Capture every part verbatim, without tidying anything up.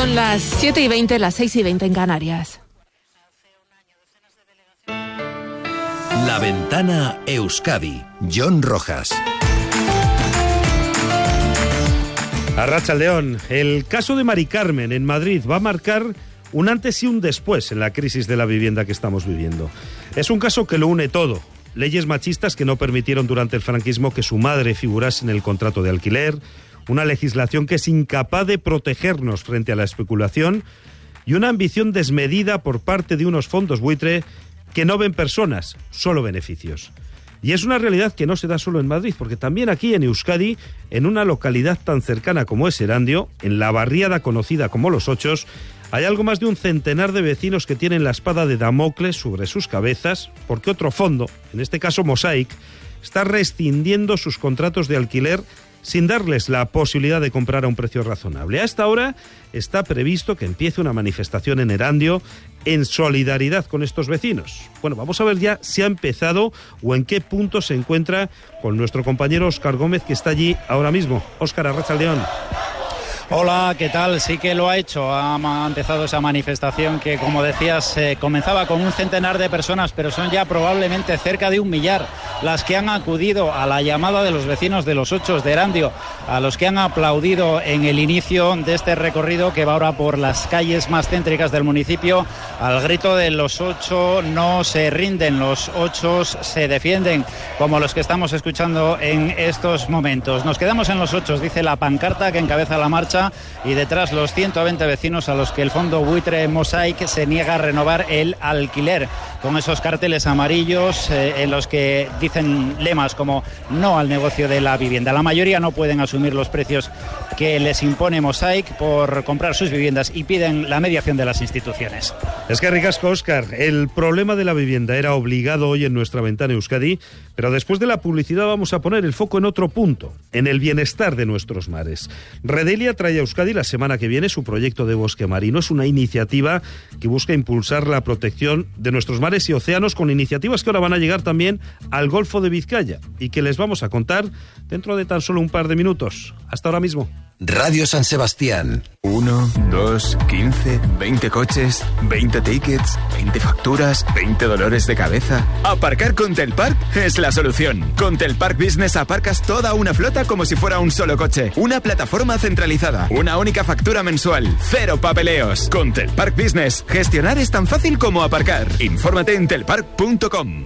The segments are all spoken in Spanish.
Son las siete y veinte, las seis y veinte en Canarias. La Ventana Euskadi, Jon Rojas. Arratsaldeon. El caso de Mari Carmen en Madrid va a marcar un antes y un después en la crisis de la vivienda que estamos viviendo. Es un caso que lo une todo. Leyes machistas que no permitieron durante el franquismo que su madre figurase en el contrato de alquiler, una legislación que es incapaz de protegernos frente a la especulación y una ambición desmedida por parte de unos fondos buitre que no ven personas, solo beneficios. Y es una realidad que no se da solo en Madrid, porque también aquí en Euskadi, en una localidad tan cercana como es Erandio, en la barriada conocida como Los Ochos, hay algo más de un centenar de vecinos que tienen la espada de Damocles sobre sus cabezas, porque otro fondo, en este caso Mosaic, está rescindiendo sus contratos de alquiler sin darles la posibilidad de comprar a un precio razonable. A esta hora está previsto que empiece una manifestación en Erandio en solidaridad con estos vecinos. Bueno, vamos a ver ya si ha empezado o en qué punto se encuentra con nuestro compañero Óscar Gómez, que está allí ahora mismo. Óscar, arratsaldeon. Hola, ¿qué tal? Sí que lo ha hecho. Ha empezado esa manifestación que, como decías, eh, comenzaba con un centenar de personas, pero son ya probablemente cerca de un millar las que han acudido a la llamada de los vecinos de Los Ochos de Erandio, a los que han aplaudido en el inicio de este recorrido que va ahora por las calles más céntricas del municipio, al grito de Los Ochos no se rinden, Los Ochos se defienden, como los que estamos escuchando en estos momentos. Nos quedamos en Los Ochos, dice la pancarta que encabeza la marcha, y detrás los ciento veinte vecinos a los que el fondo buitre Mosaic se niega a renovar el alquiler, con esos carteles amarillos eh, en los que dicen lemas como no al negocio de la vivienda. La mayoría no pueden asumir los precios que les impone Mosaic por comprar sus viviendas y piden la mediación de las instituciones. Es que ricasco, Óscar. El problema de la vivienda era obligado hoy en nuestra ventana Euskadi, pero después de la publicidad vamos a poner el foco en otro punto, en el bienestar de nuestros mares. Redelia trae a Euskadi la semana que viene su proyecto de bosque marino. Es una iniciativa que busca impulsar la protección de nuestros mares y océanos, con iniciativas que ahora van a llegar también al Golfo de Vizcaya y que les vamos a contar dentro de tan solo un par de minutos. Hasta ahora mismo. Radio San Sebastián. Uno, dos, quince, veinte coches, veinte tickets, veinte facturas, veinte dolores de cabeza. Aparcar con Telpark es la solución. Con Telpark Business aparcas toda una flota como si fuera un solo coche. Una plataforma centralizada, una única factura mensual, cero papeleos. Con Telpark Business, gestionar es tan fácil como aparcar. Infórmate en telpark punto com.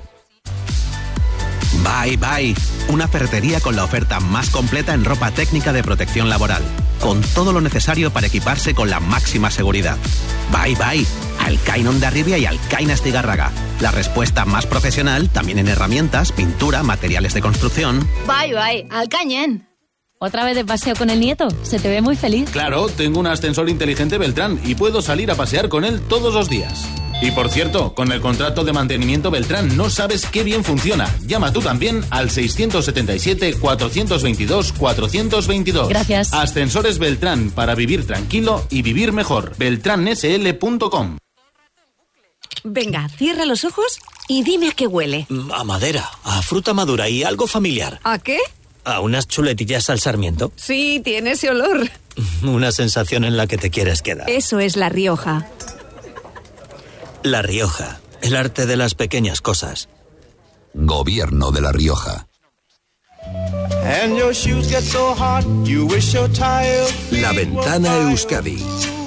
Bye Bye, una ferretería con la oferta más completa en ropa técnica de protección laboral, con todo lo necesario para equiparse con la máxima seguridad. Bye Bye, Alcain Hondarribia y Alcain Astigarraga, la respuesta más profesional también en herramientas, pintura, materiales de construcción. Bye Bye, Alcañen. ¿Otra vez de paseo con el nieto? Se te ve muy feliz. Claro, tengo un ascensor inteligente Beltrán y puedo salir a pasear con él todos los días. Y por cierto, con el contrato de mantenimiento Beltrán no sabes qué bien funciona. Llama tú también al seiscientos setenta y siete, cuatrocientos veintidós, cuatrocientos veintidós. Gracias. Ascensores Beltrán, para vivir tranquilo y vivir mejor. beltrán s l punto com. Venga, cierra los ojos y dime a qué huele. A madera, a fruta madura y algo familiar. ¿A qué? A unas chuletillas al sarmiento. Sí, tiene ese olor. Una sensación en la que te quieres quedar. Eso es La Rioja. La Rioja, el arte de las pequeñas cosas. Gobierno de La Rioja. La Ventana Euskadi.